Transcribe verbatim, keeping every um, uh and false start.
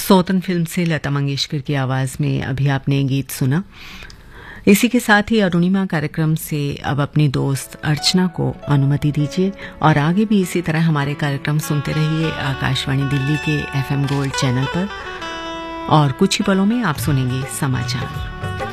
सौतन film से लता मंगेशकर की आवाज़ में अभी आपने गीत सुना। इसी के साथ ही अरुणिमा कार्यक्रम से अब अपनी दोस्त अर्चना को अनुमति दीजिए और आगे भी इसी तरह हमारे कार्यक्रम सुनते रहिए आकाशवाणी दिल्ली के एफएम गोल्ड चैनल पर। और कुछ ही पलों में आप सुनेंगे समाचार।